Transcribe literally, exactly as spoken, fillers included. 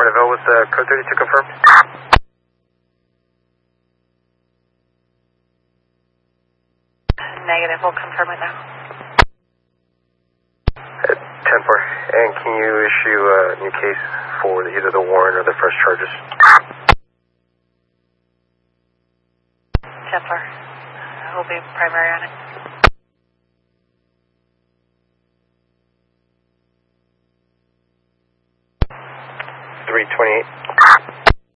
Bonneville with uh, code thirty to confirm. Negative, we'll confirm it now. ten four. And can you issue a new case for the, either the warrant or the fresh charges? ten four. We'll be primary on it. three twenty-eight.